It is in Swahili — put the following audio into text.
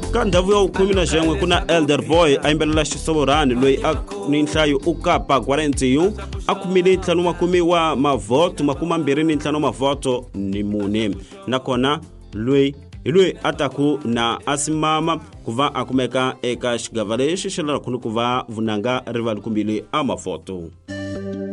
ka ndhawu ya 11 kuna Elder Boy ayimbelela xisovorani loyi ni nhlayo ukapa 41 akhumile 5 wa mavoto 25 mavoto ni mune nakona loyi ataku na asimama kuva akumeka eka xigava lexi xi lavaka ku va vunanga rivali kumbile amavoto.